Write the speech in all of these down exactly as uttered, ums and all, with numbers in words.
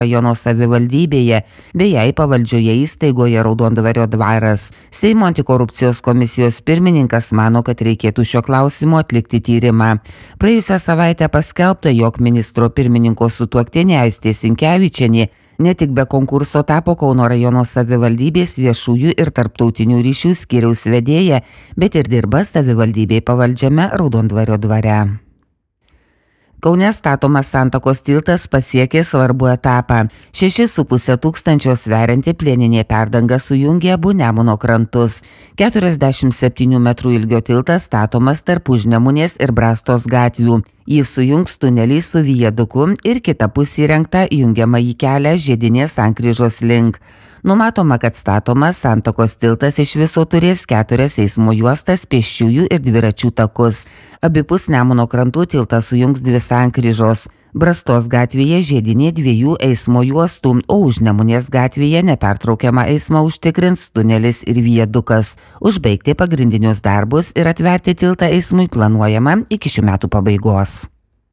rajono savivaldybėje bei jai pavaldžioje įstaigoje Raudondvario dvaras. Seimo antikorupcijos komisijos pirmininkas mano, kad reikėtų šio klausimo atlikti tyrimą. Praėjusią savaitę paskelbta, jog ministro pirmininko sutuoktinė Aistė Sinkevičienė ne tik be konkurso tapo Kauno rajono savivaldybės viešųjų ir tarptautinių ryšių skyriaus vedėja, bet ir dirba savivaldybei pavaldžiame Raudondvario dvare. Kaune statomas Santakos tiltas pasiekė svarbų etapą. Šešis su pusė tūkstančio sverianti plieninė perdanga sujungia abu Nemuno krantus. keturiasdešimt septynių metrų ilgio tiltas statomas tarp Užnemunės ir Brastos gatvių. Jis sujungs tunelį su viaduku ir kita pusė įrengta jungiamąjį kelią Žiedinės sankryžos link. Numatoma, kad statomas Santakos tiltas iš viso turės keturias eismo juostas, pėsčiųjų ir dviračių takus. Abipus Nemuno krantų tiltas sujungs dvi sankryžos. Brastos gatvėje Žiedinė dviejų eismo juostų, o Užnemunės gatvėje nepertraukiamą eismą užtikrins tunelis ir viadukas. Užbaigti pagrindinius darbus ir atverti tiltą eismui planuojama iki šių metų pabaigos.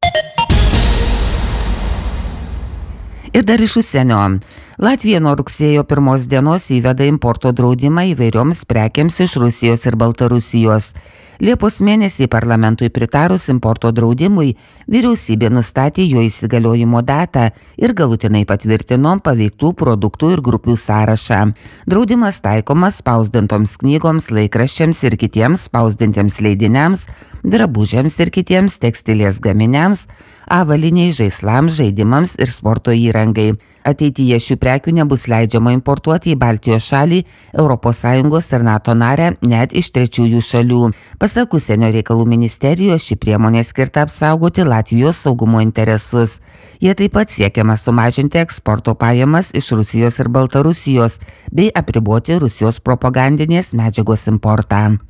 Ir dar iš užsienio. Latvija nuo rugsėjo pirmos dienos įveda importo draudimą įvairioms prekiams iš Rusijos ir Baltarusijos. Liepos mėnesį parlamentui pritarus importo draudimui, vyriausybė nustatė jo įsigaliojimo datą ir galutinai patvirtino paveiktų produktų ir grupių sąrašą. Draudimas taikomas spausdintoms knygoms, laikraščiams ir kitiems spausdintiems leidiniams, drabužiams ir kitiems tekstilės gaminiams, avaliniai, žaislams, žaidimams ir sporto įrangai. Ateityje šių prekių nebus leidžiama importuoti į Baltijos šalį, Europos Sąjungos ir NATO narę, net iš trečiųjų šalių. Pasak Užsienio reikalų ministerijos, ši priemonė skirta apsaugoti Latvijos saugumo interesus. Jie taip pat siekiama sumažinti eksporto pajamas iš Rusijos ir Baltarusijos bei apriboti Rusijos propagandinės medžiagos importą.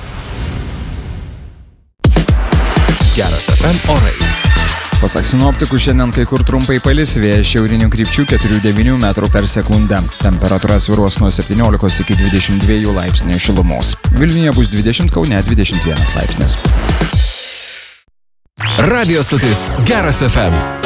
Geras F M orai. Pasak sinoptikų, šiandien kai kur trumpai palis, vėjas šiaurinių krypčių keturi devyni metrų per sekundę. Temperatūra svyruos nuo septyniolikos iki dvidešimt dviejų laipsnių šilumos. Vilniuje bus dvidešimt, Kaune dvidešimt vienas laipsnis. Radio stotis Geras F M.